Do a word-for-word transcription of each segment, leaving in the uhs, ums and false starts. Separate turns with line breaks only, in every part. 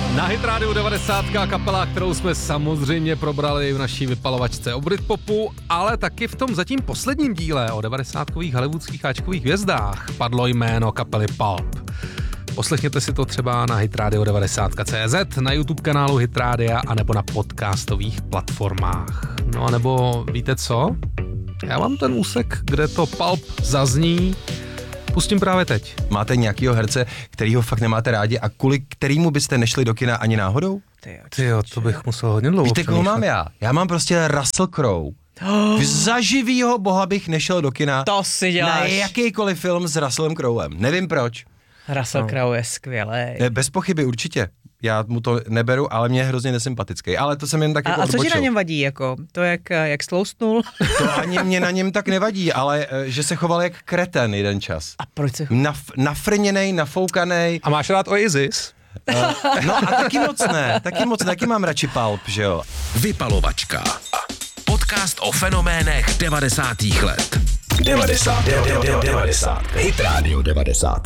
Na Hit Radio devadesát kapela, kterou jsme samozřejmě probrali v naší vypalovačce o Britpopu, ale taky v tom zatím posledním díle o devadesátkových hollywoodských áčkových hvězdách padlo jméno kapely Pulp. Poslechněte si to třeba na hitradio devadesát tečka cé zet, na YouTube kanálu Hitradia anebo na podcastových platformách. No a nebo víte co? Já mám ten úsek, kde to Pulp zazní, pustím právě teď.
Máte nějakýho herce, kterýho fakt nemáte rádi a kvůli kterýmu byste nešli do kina ani náhodou?
Tyjo, to bych musel hodně dlouho
Víte, koho mám já? Já mám prostě Russell Crowe. Oh. Za živýho boha bych nešel do kina.
To si děláš.
Na jakýkoliv film s Russellem Crowem. Nevím proč.
Russell no. Crowe je skvělej.
Bez pochyby určitě. Já mu to neberu, ale mě je hrozně nesympatický. Ale to jsem jen tak
a,
jako
A co
odbočil.
ti na něm vadí? Jako? To, jak, jak sloustnul?
To ani mě na něm tak nevadí, ale že se choval jak kreten jeden čas.
A proč se
Naf, nafrněnej, nafoukanej.
A máš rád Oasis?
Uh, no a taky moc ne, taky moc, taky mám radši Pulp, že jo.
Vypalovačka. Podcast o fenoménech devadesátých let.
devadesát, devadesát, devadesát. Hit Radio devadesát.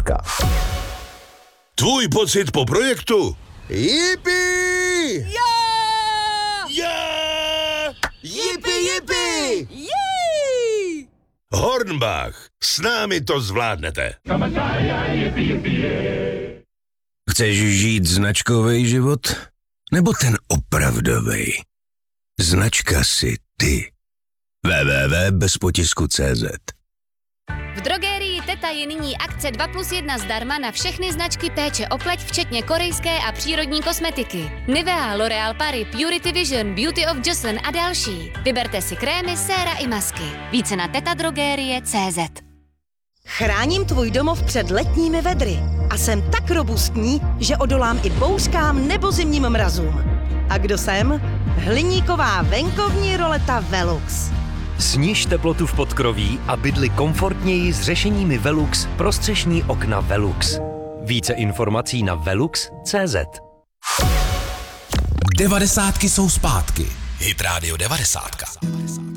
Tvůj pocit po projektu?
Jipi!
Yeah! Yeah!
Jipi, jipi!
Yeah! Hornbach, s námi to zvládnete.
Chceš žít značkový život? Nebo ten opravdový? Značka si ty. w w w tečka bez potisku tečka cé zet.
V drogérii Teta je nyní akce dva plus jedna zdarma na všechny značky péče o pleť, včetně korejské a přírodní kosmetiky. Nivea, L'Oréal Paris, Purity Vision, Beauty of Joseon a další. Vyberte si krémy, séra i masky. Více na tetadrogérie tečka cé zet.
Chráním tvůj domov před letními vedry a jsem tak robustní, že odolám i bouřkám nebo zimním mrazům. A kdo jsem? Hliníková venkovní roleta Velux.
Sniž teplotu v podkroví a bydli komfortněji s řešeními Velux pro střešní okna Velux. Více informací na velux tečka cé zet.
Devadesátky jsou zpátky. Hit Radio devadesát.